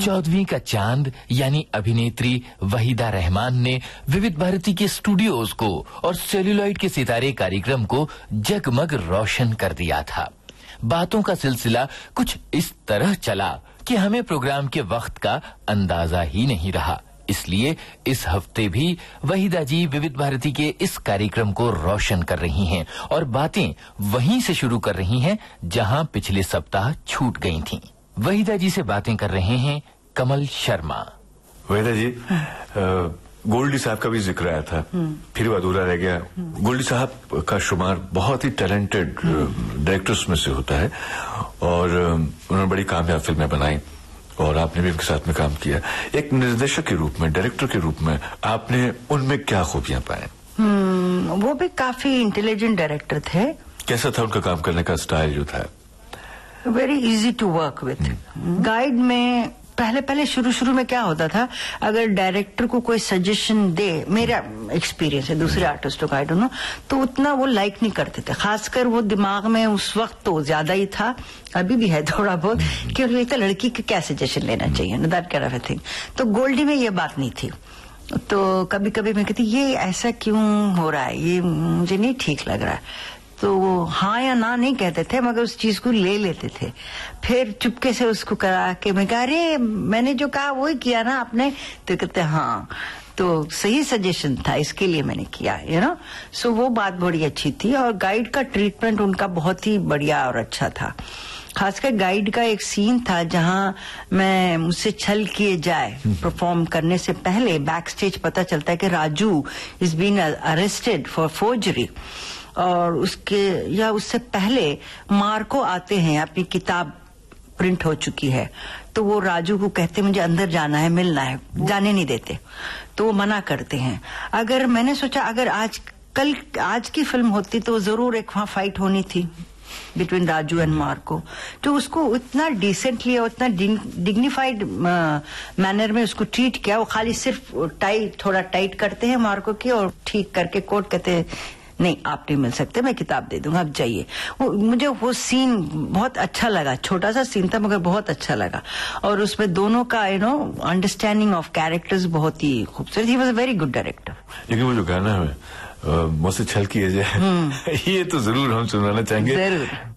14वीं का चांद यानी अभिनेत्री वहीदा रहमान ने विविध भारती के स्टूडियोज को और सेल्यूलॉइड के सितारे कार्यक्रम को जगमग रोशन कर दिया था। बातों का सिलसिला कुछ इस तरह चला कि हमें प्रोग्राम के वक्त का अंदाजा ही नहीं रहा। इसलिए इस हफ्ते भी वहीदा जी विविध भारती के इस कार्यक्रम को रोशन कर रही हैं और बातें वहीं से शुरू कर रही हैं जहां पिछले सप्ताह छूट गई थीं। वहीदा जी से बातें कर रहे हैं कमल शर्मा। वहीदा जी, गोल्डी साहब का भी जिक्र आया था, फिर वो अधूरा रह गया। गोल्डी साहब का शुमार बहुत ही टैलेंटेड डायरेक्टर्स में से होता है और उन्होंने बड़ी कामयाब फिल्में बनाई और आपने भी उनके साथ में काम किया। एक निर्देशक के रूप में, डायरेक्टर के रूप में आपने उनमें क्या खूबियां पाए? वो भी काफी इंटेलिजेंट डायरेक्टर थे। कैसा था उनका काम करने का स्टाइल जो था? Very easy to work with. Guide में पहले शुरू में क्या होता था, अगर डायरेक्टर को कोई सजेशन दे, मेरा एक्सपीरियंस है, दूसरे आर्टिस्टों का आई डोंट नो, तो उतना वो लाइक नहीं करते थे। खासकर वो दिमाग में उस वक्त तो ज्यादा ही था, अभी भी है थोड़ा बहुत, कि एक लड़की का क्या सजेशन लेना चाहिए, दैट काइंड ऑफ थिंग। तो गोल्डी में ये बात नहीं थी। तो कभी कभी मैं कहती ये ऐसा क्यों हो रहा है, ये मुझे नहीं ठीक लग रहा है, तो वो हाँ या ना नहीं कहते थे, मगर उस चीज को ले लेते थे। फिर चुपके से उसको करा के मैं कहा, अरे मैंने जो कहा वही किया ना आपने, तो कहते हाँ, तो सही सजेशन था, इसके लिए मैंने किया, यू नो। सो वो बात बड़ी अच्छी थी और गाइड का ट्रीटमेंट उनका बहुत ही बढ़िया और अच्छा था। खासकर गाइड का एक सीन था जहां मैं मुझसे छल किए जाए परफॉर्म करने से पहले बैक स्टेज पता चलता है कि Raju is been arrested for forgery, और उसके या उससे पहले मार्को आते हैं, अपनी किताब प्रिंट हो चुकी है, तो वो राजू को कहते मुझे अंदर जाना है, मिलना है, जाने नहीं देते, तो वो मना करते हैं। अगर मैंने सोचा अगर आज की फिल्म होती तो जरूर एक वहां फाइट होनी थी बिटवीन राजू एंड मार्को, तो उसको उतना डिसेंटली और उतना डिग्निफाइड मैनर में उसको ट्रीट किया। वो खाली सिर्फ थोड़ा टाइट करते हैं मार्को की और ठीक करके कोर्ट कहते हैं नहीं आप नहीं मिल सकते, मैं किताब दे दूंगा, आप जाइए। मुझे वो सीन बहुत अच्छा लगा, छोटा सा सीन था मगर बहुत अच्छा लगा, और उसमें दोनों का अंडरस्टैंडिंग ऑफ कैरेक्टर्स बहुत ही खूबसूरत। He was a very good director. लेकिन वो जो गाना है मुझसे छल किए जाए ये तो जरूर हम सुनाना चाहेंगे। जरूर।